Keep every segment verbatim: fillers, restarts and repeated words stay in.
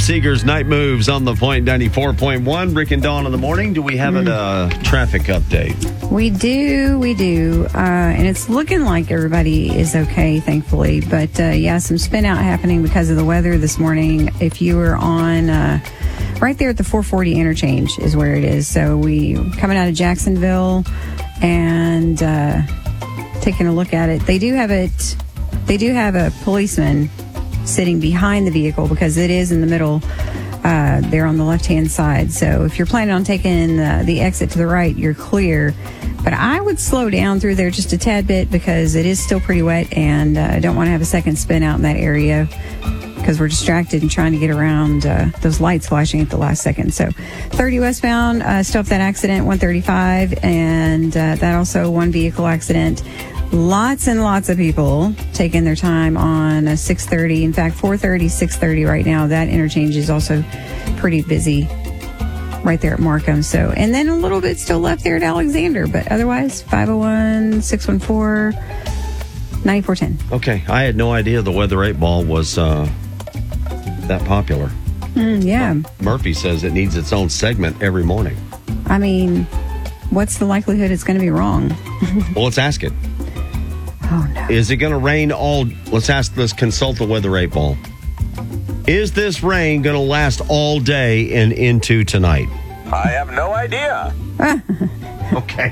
Seeger's Night Moves on the Point ninety-four point one. Rick and Dawn in the morning. Do we have mm. a uh, traffic update? We do, we do. Uh, and it's looking like everybody is okay, thankfully. But, uh, yeah, some spin out happening because of the weather this morning. If you were on uh, right there at the four forty interchange is where it is. So we coming out of Jacksonville and uh, taking a look at it. They do have it. They do have a policeman sitting behind the vehicle because it is in the middle uh, there on the left-hand side. So if you're planning on taking uh, the exit to the right, you're clear. But I would slow down through there just a tad bit because it is still pretty wet, and I uh, don't want to have a second spin out in that area because we're distracted and trying to get around uh, those lights flashing at the last second. So thirty westbound, uh, still have that accident, one thirty-five, and uh, that also one vehicle accident. Lots and lots of people taking their time on a six thirty. In fact, four thirty, six thirty right now. That interchange is also pretty busy right there at Markham. So, and then a little bit still left there at Alexander, but otherwise, five oh one, six one four, nine four one oh. Okay. I had no idea the Weather eight Ball was uh, that popular. Mm, yeah. Murphy says it needs its own segment every morning. I mean, what's the likelihood it's going to be wrong? Well, let's ask it. Oh, no. Is it going to rain all... Let's ask, let's consult the Weather eight Ball. Is this rain going to last all day and into tonight? I have no idea. Okay.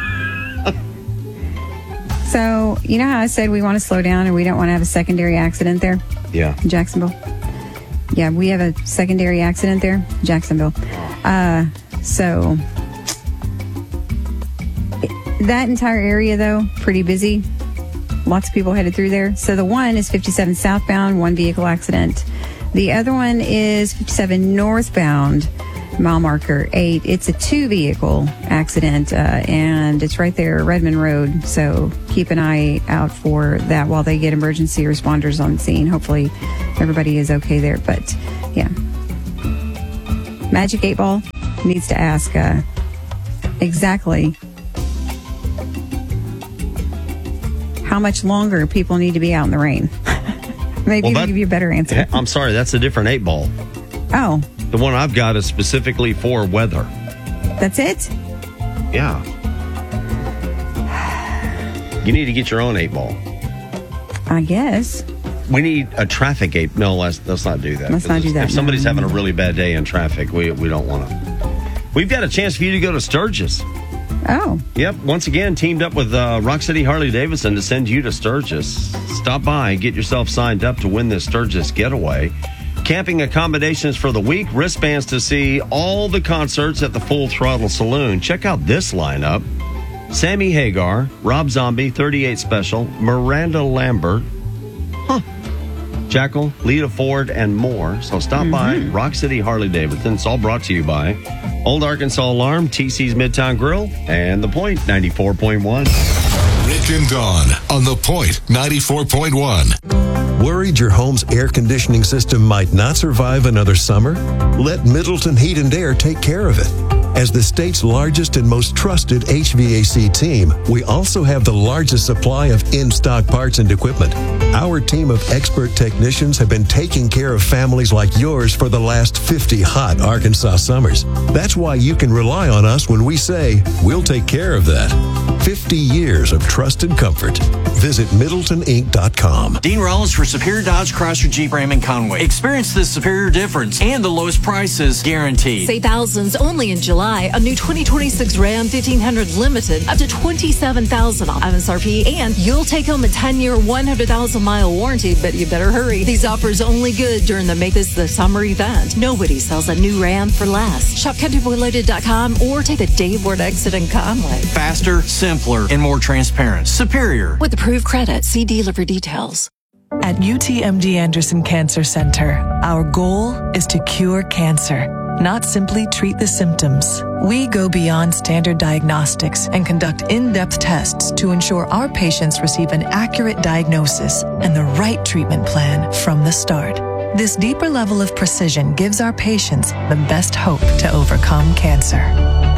So, you know how I said we want to slow down and we don't want to have a secondary accident there? Yeah. In Jacksonville? Yeah, we have a secondary accident there, Jacksonville. Uh, so, that entire area, though, pretty busy. Lots of people headed through there. So the one is fifty-seven southbound, one vehicle accident. The other one is fifty-seven northbound, mile marker eight. It's a two vehicle accident, uh, and it's right there, Redmond Road. So keep an eye out for that while they get emergency responders on scene. Hopefully everybody is okay there. But yeah, Magic eight Ball needs to ask uh, exactly how much longer people need to be out in the rain. Maybe well, they'll give you a better answer. I'm sorry, that's a different eight Ball. Oh. The one I've got is specifically for weather. That's it? Yeah. You need to get your own eight Ball. I guess. We need a traffic eight. No, let's, let's not do that. Let's not do that. If somebody's no. having a really bad day in traffic, we, we don't want to. We've got a chance for you to go to Sturgis. Oh. Yep. Once again, teamed up with uh, Rock City Harley-Davidson to send you to Sturgis. Stop by and get yourself signed up to win this Sturgis getaway. Camping accommodations for the week, wristbands to see all the concerts at the Full Throttle Saloon. Check out this lineup. Sammy Hagar, Rob Zombie, thirty-eight Special, Miranda Lambert, huh, Jackal, Lita Ford, and more. So stop mm-hmm. by Rock City Harley-Davidson. It's all brought to you by Old Arkansas Alarm, T C's Midtown Grill, and The Point ninety-four point one. Rick and Dawn on The Point ninety-four point one. Worried your home's air conditioning system might not survive another summer? Let Middleton Heat and Air take care of it. As the state's largest and most trusted H V A C team, we also have the largest supply of in-stock parts and equipment. Our team of expert technicians have been taking care of families like yours for the last fifty hot Arkansas summers. That's why you can rely on us when we say, we'll take care of that. fifty years of trusted comfort. Visit Middleton Inc dot com. Dean Rollins for Superior Dodge Chrysler Jeep Ram and Conway. Experience the superior difference and the lowest prices guaranteed. Save thousands only in July. A new twenty twenty-six Ram fifteen hundred Limited up to twenty-seven thousand dollars off M S R P, and you'll take home a ten-year, one hundred thousand mile warranty, but you better hurry. These offers only good during the Make This the Summer event. Nobody sells a new Ram for less. Shop country boy loaded dot com or take the Dave Ward exit in Conway. Faster, simpler, and more transparent. Superior. With approved credit. See dealer for details. At U T M D Anderson Cancer Center, our goal is to cure cancer, not simply treat the symptoms. We go beyond standard diagnostics and conduct in-depth tests to ensure our patients receive an accurate diagnosis and the right treatment plan from the start. This deeper level of precision gives our patients the best hope to overcome cancer.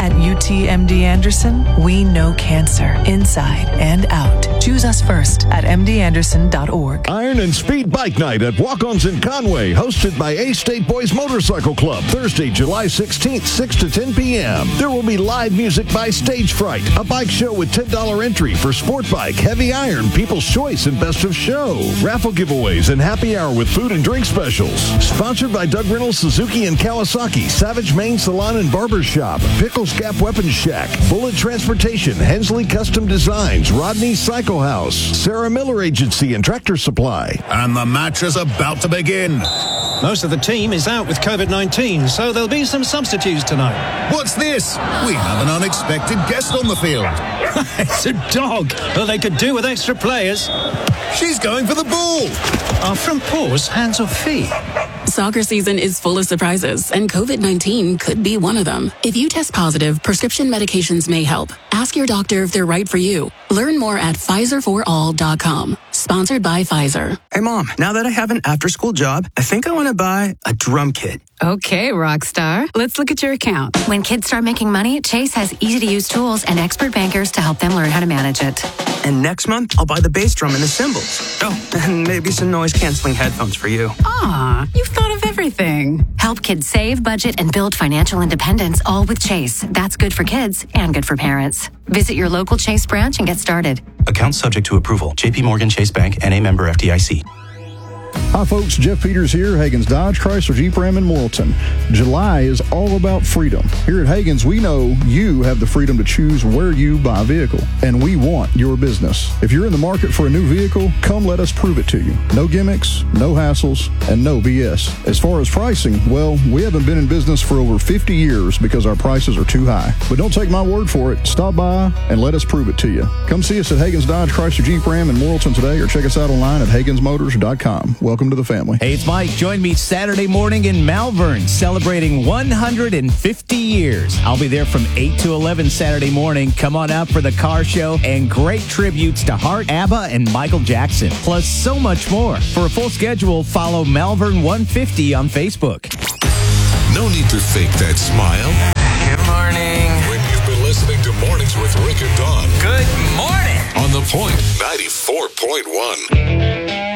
At U T M D Anderson, we know cancer inside and out. Choose us first at m d anderson dot org. Iron and Speed Bike Night at Walk-Ons in Conway, hosted by A-State Boys Motorcycle Club, Thursday, July sixteenth, six to ten p.m. There will be live music by Stage Fright, a bike show with ten dollars entry for Sport Bike, Heavy Iron, People's Choice, and Best of Show. Raffle giveaways and happy hour with food and drink specials. Sponsored by Doug Reynolds, Suzuki, and Kawasaki, Savage Main Salon and Barber Shop, Pickles Gap Weapons Shack, Bullet Transportation, Hensley Custom Designs, Rodney Cycle House, Sarah Miller Agency, and Tractor Supply. And the match is about to begin. Most of the team is out with covid nineteen, so there'll be some substitutes tonight. What's this? We have an unexpected guest on the field. It's a dog. Well, they could do with extra players. She's going for the ball. Are front paws hands or feet? Soccer season is full of surprises, and covid nineteen could be one of them. If you test positive, prescription medications may help. Ask your doctor if they're right for you. Learn more at Pfizer for all dot com. Sponsored by Pfizer. Hey, Mom, now that I have an after-school job, I think I want to buy a drum kit. Okay, Rockstar. Let's look at your account. When kids start making money, Chase has easy-to-use tools and expert bankers to help them learn how to manage it. And next month, I'll buy the bass drum and the cymbals. Oh, and maybe some noise-canceling headphones for you. Aw, you've thought of everything. Help kids save, budget, and build financial independence, all with Chase. That's good for kids and good for parents. Visit your local Chase branch and get started. Account subject to approval. J P Morgan Chase Bank, N A member F D I C. Hi folks, Jeff Peters here, Hagen's Dodge, Chrysler, Jeep Ram in Morrilton. July is all about freedom. Here at Hagen's, we know you have the freedom to choose where you buy a vehicle, and we want your business. If you're in the market for a new vehicle, come let us prove it to you. No gimmicks, no hassles, and no B S. As far as pricing, well, we haven't been in business for over fifty years because our prices are too high. But don't take my word for it. Stop by and let us prove it to you. Come see us at Hagen's Dodge, Chrysler, Jeep Ram in Morrilton today, or check us out online at Hagens Motors dot com. Welcome to the family. Hey, it's Mike. Join me Saturday morning in Malvern, celebrating one hundred fifty years. I'll be there from eight to eleven Saturday morning. Come on out for the car show and great tributes to Hart, ABBA, and Michael Jackson. Plus so much more. For a full schedule, follow Malvern one fifty on Facebook. No need to fake that smile. Good morning. When you've been listening to Mornings with Rick and Dawn. Good morning. On The Point, ninety-four point one.